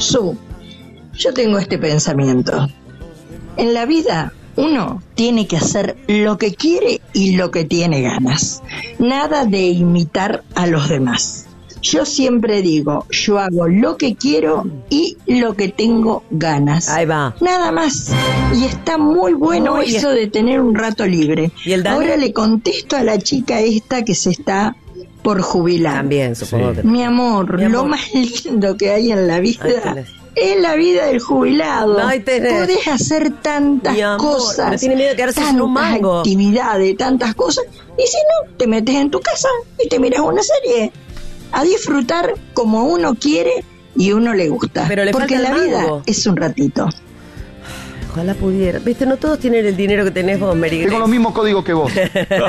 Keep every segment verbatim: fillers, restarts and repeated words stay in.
Su, yo tengo este pensamiento. En la vida uno tiene que hacer lo que quiere y lo que tiene ganas. Nada de imitar a los demás. Yo siempre digo, yo hago lo que quiero y lo que tengo ganas. Ahí va. Nada más. Y está muy bueno Muy eso de tener un rato libre. ¿Y el Dani? Ahora le contesto a la chica esta que se está por jubilar. También, supongo Sí. que... Mi amor, Mi amor. lo más lindo que hay en la Ahí vida tenés. es la vida del jubilado. Ahí tenés. Podés hacer tantas Mi amor, cosas, no tiene miedo de quedarse sin un tantas mango. actividades, tantas cosas. Y si no, te metes en tu casa y te miras una serie. A disfrutar como uno quiere y uno le gusta. Pero le porque falta la el vida mango. es un ratito. Ojalá pudiera. Viste, no todos tienen el dinero que tenés vos, Mary Grace. Tengo los mismos códigos que vos. Sí,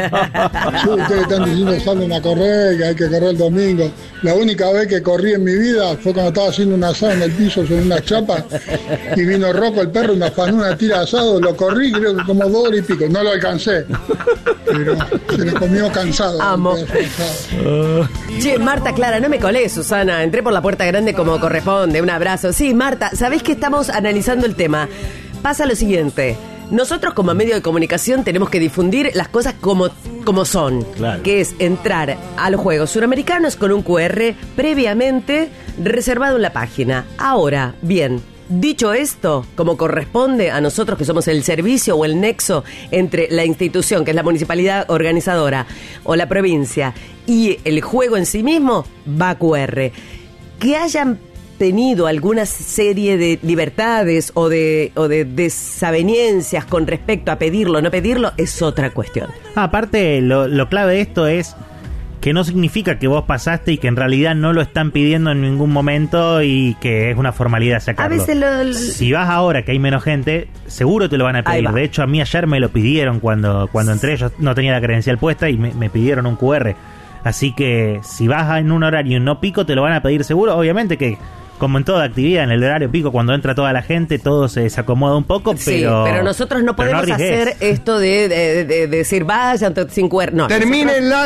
ustedes están diciendo salen a correr, que hay que correr el domingo. La única vez que corrí en mi vida fue cuando estaba haciendo un asado en el piso sobre una chapa y vino Rocco el perro y me afanó una tira de asado. Lo corrí creo que como dos horas y pico. No lo alcancé, pero se lo comió cansado. Amo. un pedazo de asado. Che, Marta, Clara, no me colé, Susana. Entré por la puerta grande como corresponde. Un abrazo. Sí, Marta, ¿sabés que estamos analizando el tema? Pasa lo siguiente. Nosotros como medio de comunicación tenemos que difundir las cosas como, como son. Claro. Que es entrar a los Juegos Suramericanos con un cu erre previamente reservado en la página. Ahora, bien, dicho esto, como corresponde a nosotros que somos el servicio o el nexo entre la institución, que es la municipalidad organizadora, o la provincia, y el juego en sí mismo, va cu erre. Que hayan tenido alguna serie de libertades o de, o de desavenencias con respecto a pedirlo o no pedirlo es otra cuestión. Ah, aparte, lo, lo clave de esto es que no significa que vos pasaste y que en realidad no lo están pidiendo en ningún momento y que es una formalidad sacarlo. A veces lo- lo- Si vas ahora que hay menos gente, seguro te lo van a Ahí pedir. va. De hecho, a mí ayer me lo pidieron cuando, cuando entré. Yo no tenía la credencial puesta y me, me pidieron un cu erre. Así que si vas en un horario no pico, te lo van a pedir seguro. Obviamente que, como en toda actividad, en el horario pico, cuando entra toda la gente, todo se desacomoda un poco, Sí, pero... pero nosotros no pero podemos arriesgues. hacer esto de, de- de- de decir vayan sin cu erre. No, Terminen la